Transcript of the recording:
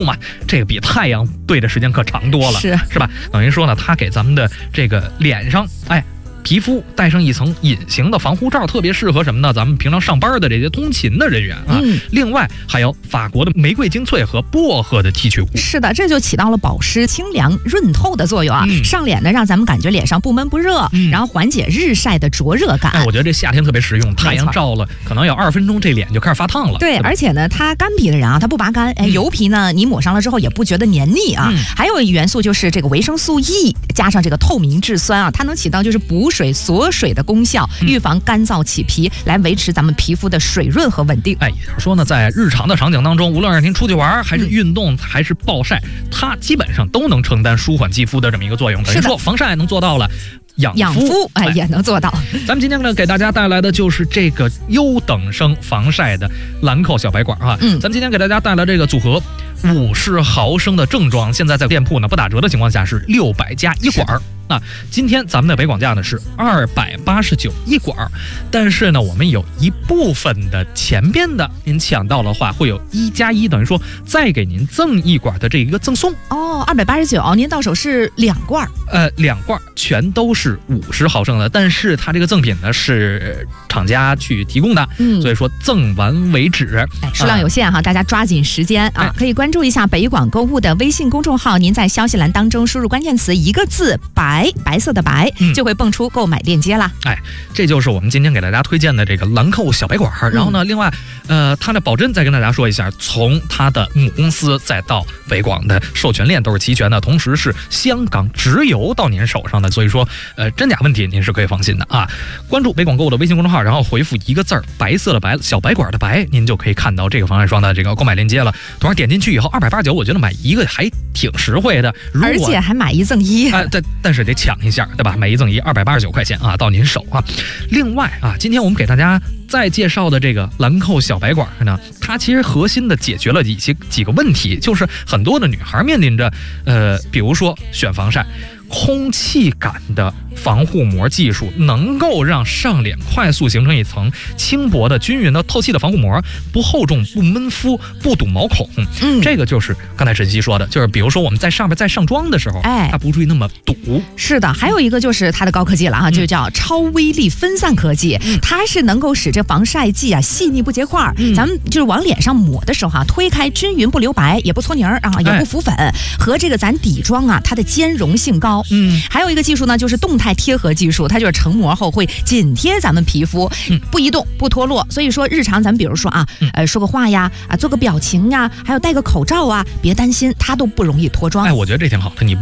嘛，这个比太阳对的时间可长多了，是吧？等于说呢，它给咱们的这个脸上，皮肤带上一层隐形的防护罩，特别适合什么呢？咱们平常上班的这些通勤的人员啊。另外还有法国的玫瑰精粹和薄荷的提取物。 是的，这就起到了保湿、清凉、润透的作用啊。上脸呢，让咱们感觉脸上不闷不热，然后缓解日晒的灼热感。 我觉得这夏天特别实用，太阳照了，可能有2分钟，这脸就开始发烫了。 对，而且呢，它干皮的人啊，它不拔干，油皮呢，你抹上了之后也不觉得黏腻啊。还有一元素就是这个维生素 E 加上这个透明质酸啊，它能起到就是补水锁水的功效，预防干燥起皮，来维持咱们皮肤的水润和稳定。 也就是说呢，在日常的场景当中，无论是您出去玩，还是运动，还是暴晒，它基本上都能承担舒缓肌肤的这么一个作用。等于说防晒能做到了，养肤也能做到。 咱们今天呢，给大家带来的就是这个优等生防晒的兰蔻小白管啊。咱们今天给大家带来这个组合50毫升的正装，现在在店铺呢不打折的情况下是600加1管。今天咱们的北广价呢是289一管，但是呢，我们有一部分的前边的您抢到的话，会有1加1，等于说再给您赠1管的这一个赠送。 289，您到手是2罐 ，2罐全都是50毫升的，但是它这个赠品呢是厂家去提供的，所以说赠完为止， 数量有限哈，大家抓紧时间啊！可以关注一下北广购物的微信公众号，您在消息栏当中输入关键词一个字白色的白，就会蹦出购买链接啦。 这就是我们今天给大家推荐的这个兰蔻小白管。然后呢，另外它的保真再跟大家说一下，从它的母公司再到北广的授权链都是齐全的，同时是香港直邮到您手上的，所以说真假问题您是可以放心的啊。关注北广购物的微信公众号，然后回复一个字白色的白，小白管的白，您就可以看到这个防晒霜的这个购买链接了。同时点进去以后289，我觉得买一个还挺实惠的， 而且还买1赠1 但是得抢一下，对吧？买1赠1，289块钱啊，到您手啊。另外啊，今天我们给大家再介绍的这个兰蔻小白管呢，它其实核心的解决了几个问题，就是很多的女孩面临着比如说选防晒，空气感的防护膜技术能够让上脸快速形成一层轻薄的均匀的透气的防护膜，不厚重，不闷肤，不堵毛孔。这个就是刚才晨曦说的，就是比如说我们在上面在上妆的时候，它不至于那么堵。 是的，还有一个就是它的高科技了啊，就叫超微粒分散科技，它是能够使这防晒剂啊细腻不结块，咱们就是往脸上抹的时候啊，推开均匀不留白，也不搓泥儿啊，也不浮粉，和这个咱底妆啊，它的兼容性高。还有一个技术呢，就是动态贴合技术，它就是成膜后会紧贴咱们皮肤，不移动不脱落。所以说日常咱们比如说啊，说个话呀，做个表情呀，还有戴个口罩啊，别担心，它都不容易脱妆。 我觉得这挺好的，你